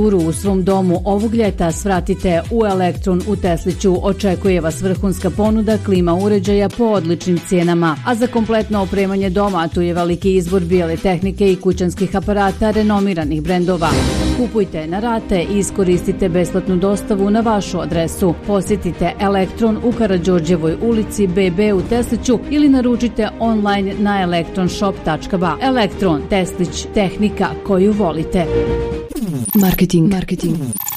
U svom domu ovog ljeta svratite u Elektron u Tesliću. Očekuje vas vrhunska ponuda klima uređaja po odličnim cijenama. A za kompletno opremanje doma tu je veliki izbor bijele tehnike i kućanskih aparata renomiranih brendova. Kupujte na rate i iskoristite besplatnu dostavu na vašu adresu. Posjetite Elektron u Karađorđevoj ulici BB u Tesliću ili naručite online na elektronshop.ba. Elektron, Teslić, tehnika koju volite. Marketing.